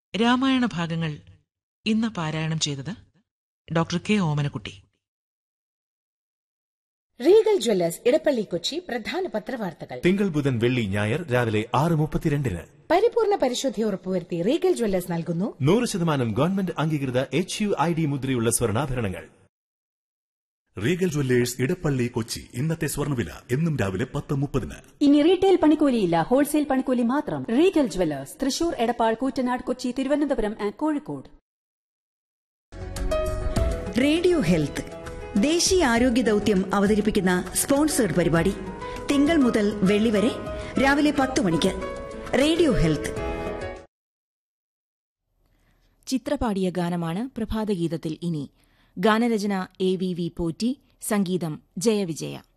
രാമായണ ഭാഗങ്ങൾ ഇന്ന് പാരായണം ചെയ്തത് ഡോക്ടർ കെ ഓമനക്കുട്ടി. റീഗൽ ജ്വല്ലേഴ്സ് ഇടപ്പള്ളി കൊച്ചി പ്രധാന പത്രവാർത്തകൾ തിങ്കൾ ബുധൻ വെള്ളി ഞായർ രാവിലെ 6:32. പരിപൂർണ പരിശുദ്ധി ഉറപ്പുവരുത്തി റീഗൽ ജ്വല്ലേഴ്സ് നൽകുന്നു 100% ഗവൺമെന്റ് അംഗീകൃത HUID മുദ്രയുള്ള സ്വർണ്ണാഭരണങ്ങൾ. Regal Jewellers Edappally Kochi. ഇന്നത്തെ സ്വർണ്ണവില എന്നും രാവിലെ 10:30. ഇനി റീറ്റെയിൽ പണിക്കൂലിയില്ല, ഹോൾസെയിൽ പണിക്കൂലി മാത്രം. Regal Jewellers Thrissur, Edappal, Koottanad, Kochi, Thiruvananthapuram and Kozhikode. Radio health ദേശീയ ആരോഗ്യ ദൌത്യം അവതരിപ്പിക്കുന്ന സ്പോൺസേഡ് പരിപാടി തിങ്കൾ മുതൽ വെള്ളി വരെ രാവിലെ 10 മണിക്ക്. Radio health. ചിത്രപാടിയ ഗാനമാണ് പ്രഭാതഗീതത്തിൽ ഇനി. ഗാനരചന AVV പോറ്റി, സംഗീതം ജയവിജയ.